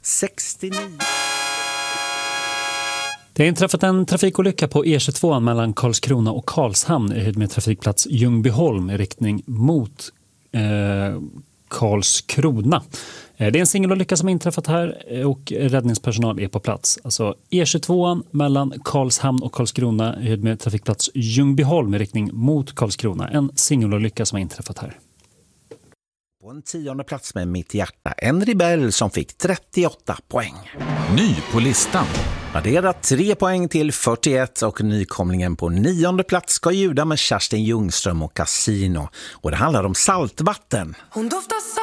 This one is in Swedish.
69. Det har inträffat en trafikolycka på E22 mellan Karlskrona och Karlshamn i höjd med trafikplats Ljungbyholm i riktning mot Karlskrona. Det är en singelolycka som har inträffat här och räddningspersonal är på plats. Alltså E22 mellan Karlshamn och Karlskrona i höjd med trafikplats Ljungbyholm i riktning mot Karlskrona. En singelolycka som har inträffat här. På en 10:e plats med Mitt hjärta, en rebell som fick 38 poäng. Ny på listan. Adderat 3 poäng till 41 och nykomlingen på 9:e plats ska ljuda med Kerstin Ljungström och Casino. Och det handlar om saltvatten. Hon doftar